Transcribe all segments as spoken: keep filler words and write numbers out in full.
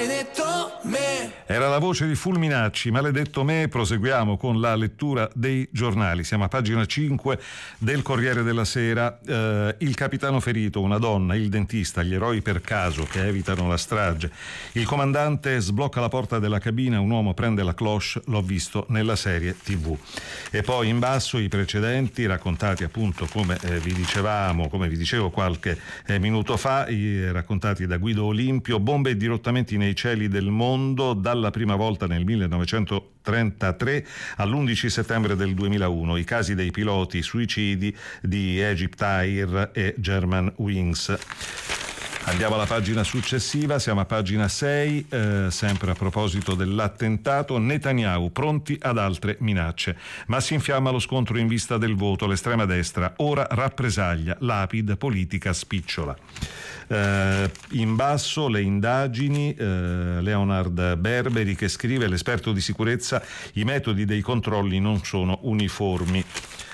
maledetto me. Era la voce di Fulminacci, maledetto me. Proseguiamo con la lettura dei giornali. Siamo a pagina cinque del Corriere della Sera. Eh, il capitano ferito, una donna, il dentista, gli eroi per caso che evitano la strage. Il comandante sblocca la porta della cabina, un uomo prende la cloche, l'ho visto nella serie tivù. E poi in basso i precedenti raccontati appunto come eh, vi dicevamo, come vi dicevo qualche eh, minuto fa, i, raccontati da Guido Olimpio. Bombe e dirottamenti nei cieli del mondo dalla prima volta nel millenovecentotrentatré all'undici settembre del duemilauno, i casi dei piloti suicidi di Egypt Air e Germanwings. Andiamo alla pagina successiva, siamo a pagina sei, eh, sempre a proposito dell'attentato. Netanyahu pronti ad altre minacce, ma si infiamma lo scontro in vista del voto. L'estrema destra ora rappresaglia, Lapid politica spicciola. Eh, in basso le indagini, eh, Leonard Berberi che scrive: l'esperto di sicurezza, i metodi dei controlli non sono uniformi.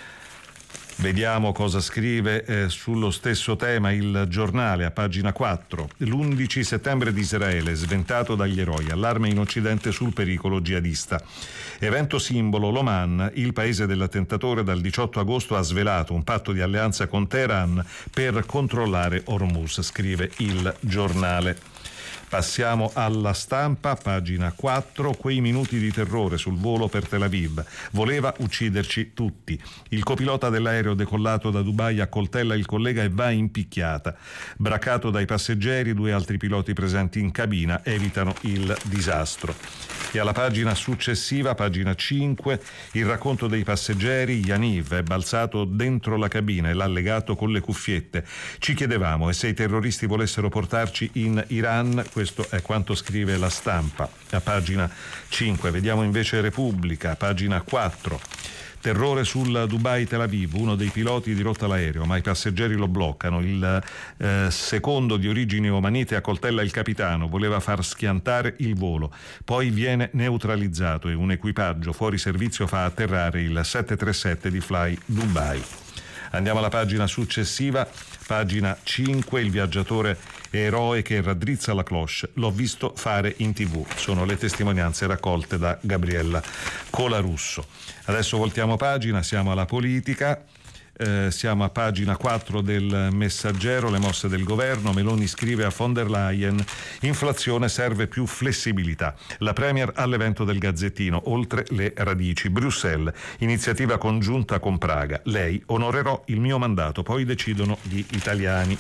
Vediamo cosa scrive eh, sullo stesso tema il giornale a pagina quattro. L'undici settembre di Israele, sventato dagli eroi, allarme in Occidente sul pericolo jihadista. Evento simbolo, l'Oman, il paese dell'attentatore, dal diciotto agosto ha svelato un patto di alleanza con Teheran per controllare Hormuz, scrive il giornale. Passiamo alla Stampa, pagina quattro, quei minuti di terrore sul volo per Tel Aviv. Voleva ucciderci tutti. Il copilota dell'aereo decollato da Dubai accoltella il collega e va in picchiata. Bracato dai passeggeri, due altri piloti presenti in cabina evitano il disastro. E alla pagina successiva, pagina cinque, il racconto dei passeggeri. Yaniv è balzato dentro la cabina e l'ha legato con le cuffiette. Ci chiedevamo, e se i terroristi volessero portarci in Iran? Questo è quanto scrive la Stampa a pagina cinque. Vediamo invece Repubblica, pagina quattro. Terrore sul Dubai Tel Aviv, uno dei piloti dirotta l'aereo, ma i passeggeri lo bloccano. Il eh, secondo, di origini omanite, accoltella il capitano, voleva far schiantare il volo, poi viene neutralizzato e un equipaggio fuori servizio fa atterrare il settecentotrentasette di Fly Dubai. Andiamo alla pagina successiva, pagina cinque, il viaggiatore eroe che raddrizza la cloche, l'ho visto fare in tivù. Sono le testimonianze raccolte da Gabriella Colarusso. Adesso voltiamo pagina, siamo alla politica. Eh, siamo a pagina quattro del Messaggero, le mosse del governo. Meloni scrive a von der Leyen: inflazione, serve più flessibilità. La Premier all'evento del Gazzettino, oltre le radici. Bruxelles, iniziativa congiunta con Praga. Lei: onorerò il mio mandato, poi decidono gli italiani.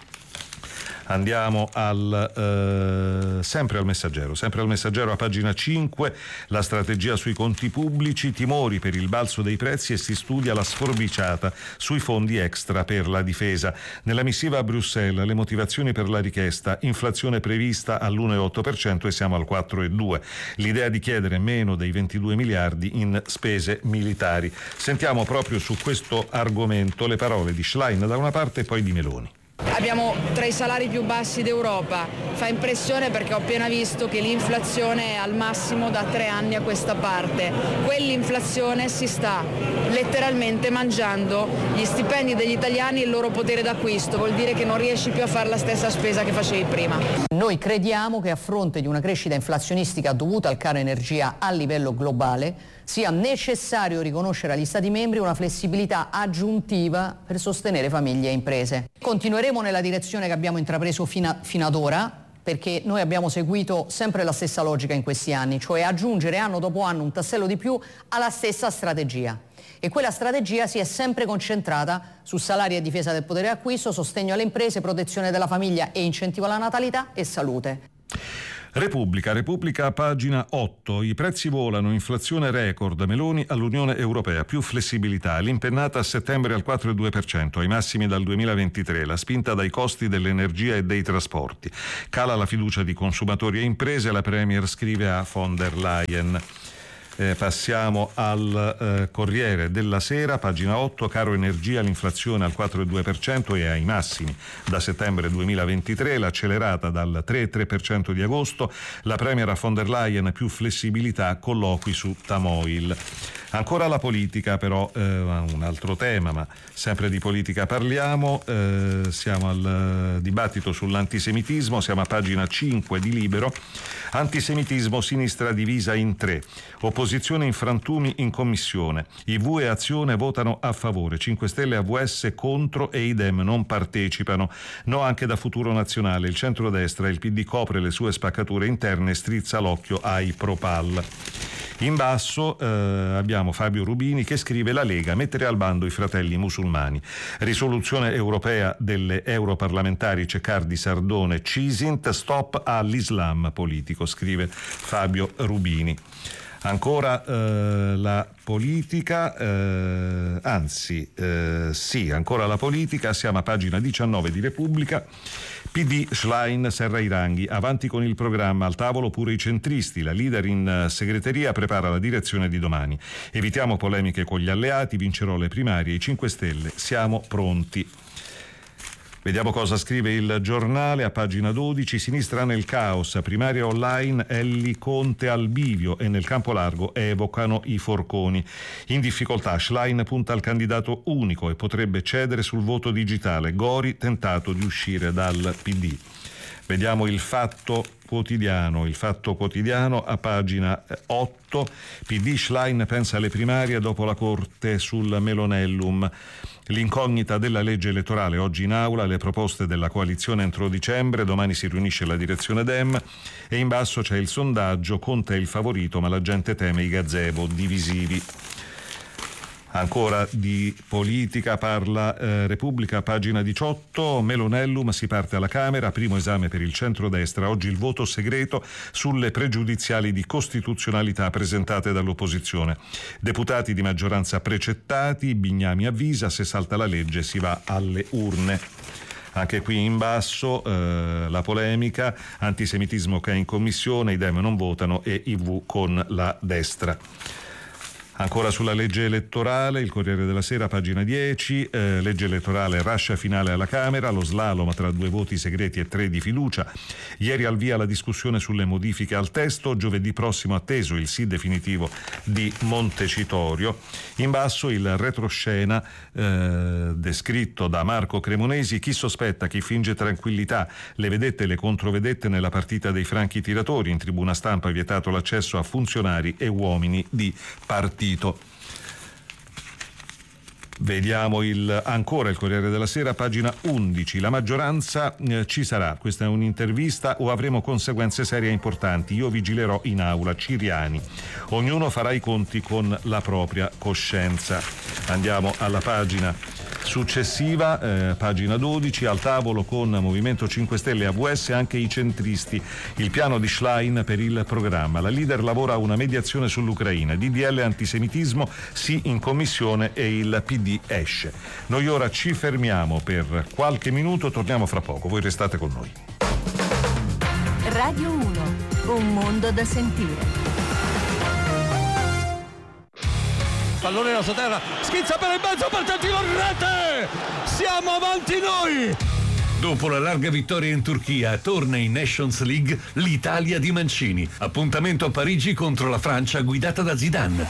Andiamo al eh, sempre al Messaggero, sempre al Messaggero a pagina cinque, la strategia sui conti pubblici, timori per il balzo dei prezzi e si studia la sforbiciata sui fondi extra per la difesa. Nella missiva a Bruxelles le motivazioni per la richiesta: inflazione prevista all'uno virgola otto per cento e siamo al quattro virgola due per cento. L'idea di chiedere meno dei ventidue miliardi in spese militari. Sentiamo proprio su questo argomento le parole di Schlein da una parte e poi di Meloni. Abbiamo tra i salari più bassi d'Europa, fa impressione perché ho appena visto che l'inflazione è al massimo da tre anni a questa parte. Quell'inflazione si sta letteralmente mangiando gli stipendi degli italiani e il loro potere d'acquisto, vuol dire che non riesci più a fare la stessa spesa che facevi prima. Noi crediamo che a fronte di una crescita inflazionistica dovuta al caro energia a livello globale sia necessario riconoscere agli Stati membri una flessibilità aggiuntiva per sostenere famiglie e imprese. Continueremo nella direzione che abbiamo intrapreso fino, a, fino ad ora, perché noi abbiamo seguito sempre la stessa logica in questi anni, cioè aggiungere anno dopo anno un tassello di più alla stessa strategia. E quella strategia si è sempre concentrata su salari e difesa del potere d'acquisto, sostegno alle imprese, protezione della famiglia e incentivo alla natalità e salute. Repubblica, Repubblica, pagina otto. I prezzi volano, inflazione record, Meloni all'Unione Europea, più flessibilità, l'impennata a settembre al quattro virgola due per cento, ai massimi dal duemilaventitré, la spinta dai costi dell'energia e dei trasporti. Cala la fiducia di consumatori e imprese, la Premier scrive a von der Leyen. Eh, passiamo al eh, Corriere della Sera, pagina otto, caro energia, l'inflazione al quattro virgola due per cento e ai massimi da settembre duemilaventitré, l'accelerata dal tre virgola tre per cento di agosto, la premier von der Leyen più flessibilità, colloqui su Tamoil. Ancora la politica però, eh, un altro tema, ma sempre di politica parliamo, eh, siamo al dibattito sull'antisemitismo, siamo a pagina cinque di Libero. Antisemitismo, sinistra divisa in tre, opposizione in frantumi in commissione, I V e Azione votano a favore, cinque Stelle e A V S contro e i Dem non partecipano, no anche da Futuro Nazionale, il centrodestra, il P D copre le sue spaccature interne e strizza l'occhio ai Pro-Pal. In basso eh, abbiamo Fabio Rubini che scrive: la Lega mettere al bando i fratelli musulmani, risoluzione europea delle europarlamentari Ceccardi, Sardone, Cisint, stop all'Islam politico, scrive Fabio Rubini. Ancora eh, la politica, eh, anzi eh, sì, ancora la politica, siamo a pagina diciannove di Repubblica. P D, Schlein serra i ranghi, avanti con il programma, al tavolo pure i centristi, la leader in segreteria prepara la direzione di domani. Evitiamo polemiche con gli alleati, vincerò le primarie, i cinque Stelle, siamo pronti. Vediamo cosa scrive il Giornale a pagina dodici, sinistra nel caos, primaria online, Elli, Conte al bivio e nel campo largo evocano i forconi. In difficoltà Schlein punta al candidato unico e potrebbe cedere sul voto digitale, Gori tentato di uscire dal P D. Vediamo il Fatto Quotidiano, il Fatto Quotidiano a pagina otto, P D Schlein pensa alle primarie dopo la corte sul Melonellum. L'incognita della legge elettorale oggi in aula, le proposte della coalizione entro dicembre, domani si riunisce la direzione Dem e in basso c'è il sondaggio, Conte è il favorito ma la gente teme i gazebo divisivi. Ancora di politica parla eh, Repubblica, pagina diciotto, Melonellum si parte alla Camera, primo esame per il centrodestra, oggi il voto segreto sulle pregiudiziali di costituzionalità presentate dall'opposizione. Deputati di maggioranza precettati, Bignami avvisa, se salta la legge si va alle urne. Anche qui in basso eh, la polemica, antisemitismo che è in commissione, i Dem non votano e I V con la destra. Ancora sulla legge elettorale, il Corriere della Sera, pagina dieci, eh, legge elettorale, rascia finale alla Camera, lo slalom tra due voti segreti e tre di fiducia. Ieri al via la discussione sulle modifiche al testo, giovedì prossimo atteso il sì definitivo di Montecitorio. In basso il retroscena eh, descritto da Marco Cremonesi, chi sospetta, chi finge tranquillità, le vedette e le controvedette nella partita dei franchi tiratori, in tribuna stampa è vietato l'accesso a funzionari e uomini di partito. Vediamo il, ancora il Corriere della Sera, pagina undici, la maggioranza eh, ci sarà, questa è un'intervista, o avremo conseguenze serie e importanti, io vigilerò in aula, Ciriani, ognuno farà i conti con la propria coscienza. Andiamo alla pagina successiva, eh, pagina dodici, al tavolo con Movimento cinque Stelle e A V S anche i centristi, il piano di Schlein per il programma, la leader lavora a una mediazione sull'Ucraina, D D L antisemitismo sì in commissione e il P D esce. Noi ora ci fermiamo per qualche minuto, torniamo fra poco, voi restate con noi. Radio uno, un mondo da sentire. Pallone nella sua terra, schizza per il mezzo, parte il tiro in rete! Siamo avanti noi! Dopo la larga vittoria in Turchia, torna in Nations League l'Italia di Mancini. Appuntamento a Parigi contro la Francia guidata da Zidane.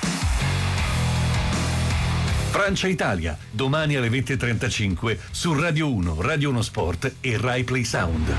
Francia-Italia, domani alle venti e trentacinque su Radio uno, Radio uno Sport e Rai Play Sound.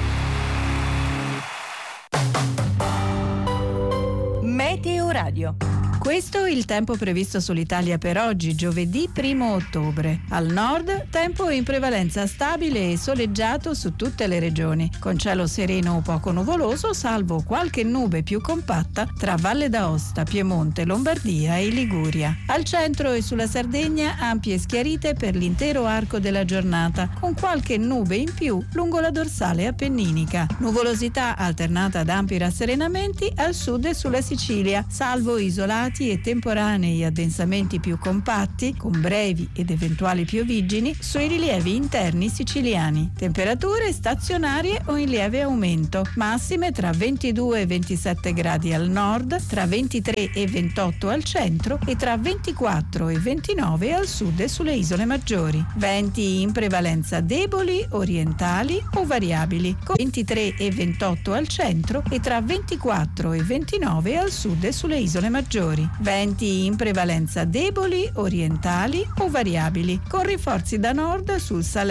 Meteo Radio. Questo è il tempo previsto sull'Italia per oggi, giovedì primo ottobre. Al nord, tempo in prevalenza stabile e soleggiato su tutte le regioni, con cielo sereno o poco nuvoloso, salvo qualche nube più compatta tra Valle d'Aosta, Piemonte, Lombardia e Liguria. Al centro e sulla Sardegna, ampie schiarite per l'intero arco della giornata, con qualche nube in più lungo la dorsale appenninica. Nuvolosità alternata ad ampi rasserenamenti al sud e sulla Sicilia, salvo isolati isolati e temporanei addensamenti più compatti, con brevi ed eventuali pioviggini, sui rilievi interni siciliani. Temperature stazionarie o in lieve aumento, massime tra ventidue e ventisette gradi al nord, tra ventitré e ventotto al centro e tra ventiquattro e ventinove al sud e sulle isole maggiori. Venti in prevalenza deboli, orientali o variabili, con ventitré e ventotto al centro e tra ventiquattro e ventinove al sud e sulle isole maggiori. Venti in prevalenza deboli, orientali o variabili, con rinforzi da nord sul Salento